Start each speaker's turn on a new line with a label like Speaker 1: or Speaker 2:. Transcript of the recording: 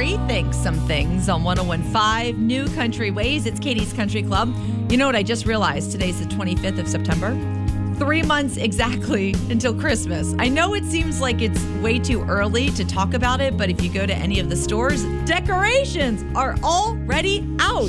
Speaker 1: rethink some things on 101.5 New Country Ways. It's Katie's Country Club. You know what I just realized? Today's the 25th of September. 3 months exactly until Christmas. I know it seems like it's way too early to talk about it, but if you go to any of the stores, decorations are already out.